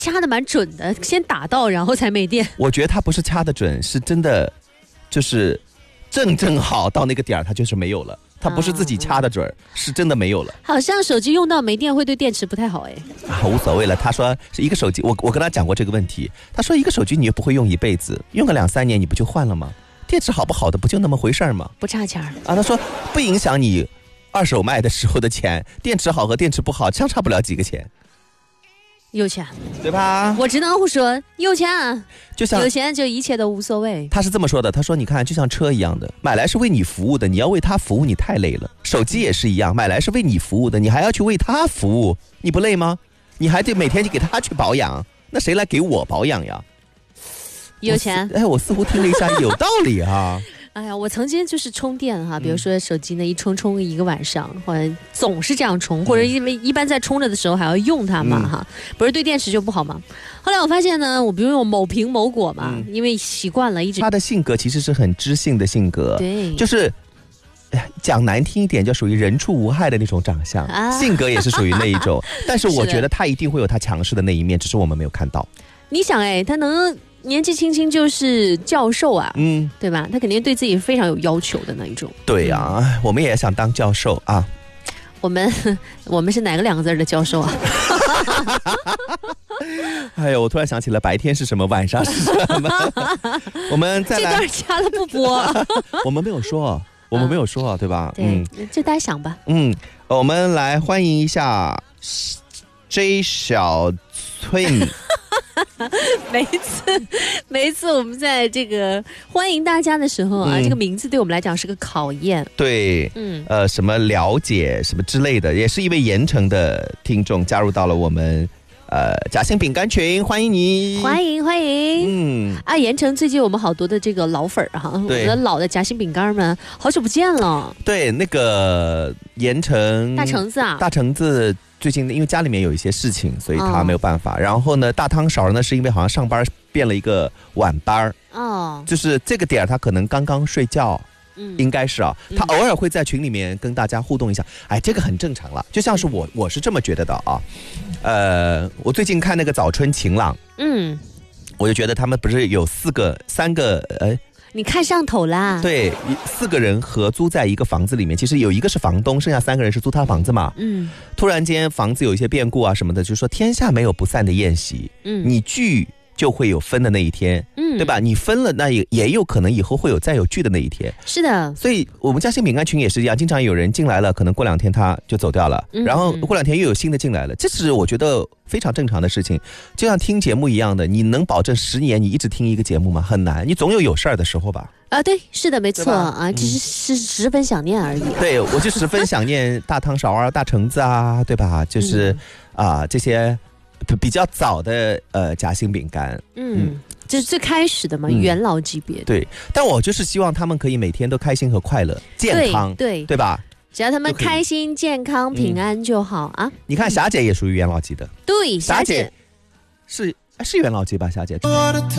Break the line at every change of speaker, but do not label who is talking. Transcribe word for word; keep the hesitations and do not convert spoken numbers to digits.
掐的蛮准的，先打到然后才没电。
我觉得他不是掐的准，是真的就是正正好到那个点儿，他就是没有了。他不是自己掐的准，啊、是真的没有了。
好像手机用到没电会对电池不太好哎。
啊，无所谓了。他说是一个手机，我我跟他讲过这个问题。他说一个手机你又不会用一辈子，用个两三年你不就换了吗？电池好不好的不就那么回事吗？
不差钱
啊。他说不影响你二手卖的时候的钱，电池好和电池不好相差不了几个钱。
有钱
对吧？
我只能说有钱啊，
就像
有钱就一切都无所谓。
他是这么说的，他说你看就像车一样的，买来是为你服务的，你要为他服务你太累了。手机也是一样，买来是为你服务的，你还要去为他服务，你不累吗？你还得每天去给他去保养，那谁来给我保养呀？
有钱。
哎，我似乎听了一下有道理啊。
哎呀，我曾经就是充电哈，比如说手机呢一充充一个晚上，或者总是这样充，或者因为一般在充着的时候还要用它嘛、嗯、哈，不是对电池就不好吗？后来我发现呢，我不用某苹某果嘛、嗯，因为习惯了一直。
他的性格其实是很知性的性格，
对，
就是讲难听一点，就属于人畜无害的那种长相，啊、性格也是属于那一种。但是我觉得他一定会有他强势的那一面，只是我们没有看到。
你想，哎，他能。年纪轻轻就是教授啊，嗯，对吧？他肯定对自己非常有要求的那一种。
对呀、啊嗯，我们也想当教授啊。
我们我们是哪个两个字的教授啊？
哎呦，我突然想起了白天是什么，晚上是什么。我们再来，
这段掐了不播。
我们没有说，我们没有说，嗯、对吧？
对，嗯，就大家想吧。
嗯，我们来欢迎一下 J 小翠。
每一次每一次我们在这个欢迎大家的时候啊、嗯、这个名字对我们来讲是个考验。
对，嗯，呃，什么了解什么之类的，也是一位盐城的听众加入到了我们呃夹心饼干群，欢迎你，
欢迎欢迎。嗯啊，盐城最近我们好多的这个老粉儿哈，我们的老的夹心饼干们好久不见了。
对，那个盐城
大橙子啊，
大橙子最近因为家里面有一些事情，所以他没有办法、哦、然后呢大汤勺呢是因为好像上班变了一个晚班哦，就是这个点他可能刚刚睡觉，嗯，应该是啊，他偶尔会在群里面跟大家互动一下，哎，这个很正常了，就像是我我是这么觉得的啊。呃，我最近看那个早春晴朗，嗯，我就觉得他们不是有四个三个呃
你看上头啦。
对，四个人合租在一个房子里面，其实有一个是房东，剩下三个人是租他房子嘛。嗯，突然间房子有一些变故啊什么的，就是说天下没有不散的宴席，嗯，你聚就会有分的那一天，嗯，对吧？你分了，那也也有可能以后会有再有聚的那一天。
是的，
所以我们夹心饼干群也是一样，经常有人进来了，可能过两天他就走掉了，嗯、然后过两天又有新的进来了，这是我觉得非常正常的事情。就像听节目一样的，你能保证十年你一直听一个节目吗？很难，你总有有事儿的时候吧。
啊，对，是的，没错啊，只是是十分想念而已、啊。
对，我就十分想念大汤勺啊、大橙子啊，对吧？就是啊、嗯呃、这些比较早的呃夹心饼干，
嗯。嗯这是最开始的嘛、嗯，元老级别的。
对，但我就是希望他们可以每天都开心和快乐、健康，
对 对,
对吧？
只要他们开心、健康、平安就好、嗯、啊。
你看霞姐也属于元老级的，
对，
霞姐是是元老级吧？霞姐。